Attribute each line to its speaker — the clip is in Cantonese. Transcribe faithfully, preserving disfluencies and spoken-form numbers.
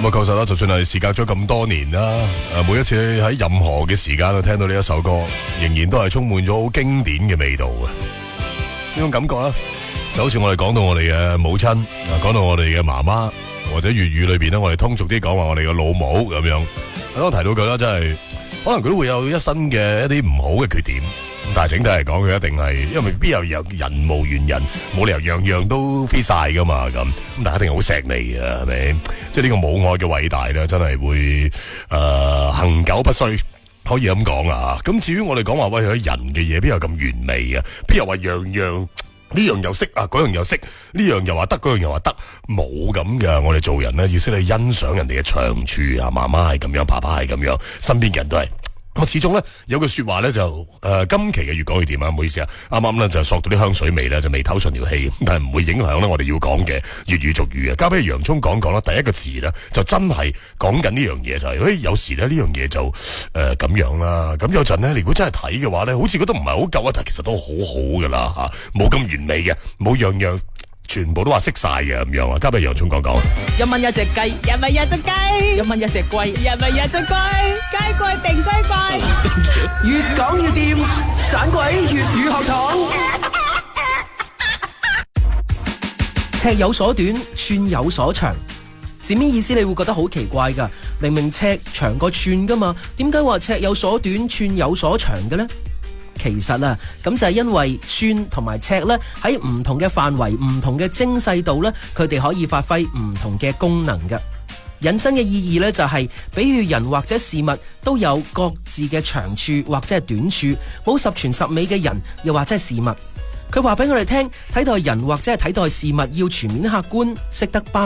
Speaker 1: 咁啊，確實啦，就算係時隔咗咁多年啦，誒，每一次喺任何嘅時間都聽到呢一首歌，仍然都係充滿咗好經典嘅味道嘅。呢種感覺咧，就好似我哋講到我哋嘅母親，講到我哋嘅媽媽，或者粵語裏邊咧，我哋通俗啲講話我哋嘅老母咁樣。我提到佢啦，真係可能佢都會有一身嘅一啲唔好嘅缺點。但係整體嚟講，佢一定係，因為必有有人無完人，冇理由樣樣都飛晒噶嘛咁。咁但係一定好錫你嘅，係咪？即係呢個母愛嘅偉大咧，真係會誒恆、呃、久不衰，可以咁講啊。咁至於我哋講話喂，佢人嘅嘢邊有咁完美啊？邊又話樣樣呢樣又識啊，嗰樣又識，呢樣又話得，嗰樣又話得，冇咁嘅。我哋做人咧，要識去欣賞人哋嘅長處啊。媽媽係咁樣，爸爸係咁樣，身邊嘅人都係。我始終咧有句說話咧就誒、呃，今期嘅越講越掂啊！唔好意思啊，啱啱咧就索到啲香水味咧，就未唞順條氣，但係唔會影響咧我哋要講嘅粵語俗語啊。交俾洋蔥講講啦，第一個詞咧就真係講緊呢樣嘢就係、是，誒有時咧呢樣嘢就誒咁、呃、樣啦。咁有陣咧，如果真係睇嘅話咧，好似覺得唔係好夠啊，但其實都好好噶啦吓，冇咁完美嘅，冇樣樣。全部都話識晒嘅咁樣啊，交俾洋蔥講講。
Speaker 2: 一蚊一隻雞，一蚊一隻雞，一蚊一隻龜，一蚊一隻龜，雞貴定龜貴。越講越掂，盞鬼粵語學堂。尺有所短，寸有所長。字面意思你會覺得好奇怪噶，明明尺長過寸噶嘛，點解話尺有所短，寸有所長嘅呢？其實啊，咁就係因為寸同埋尺咧，喺唔同嘅範圍、唔同嘅精細度咧，佢哋可以發揮唔同嘅功能嘅。引申嘅意義咧就係、是，比喻人或者事物都有各自嘅長處或者係短處，冇十全十美嘅人，又或者係事物。佢話俾我哋聽，睇待人或者係睇待事物要全面客觀，識得包。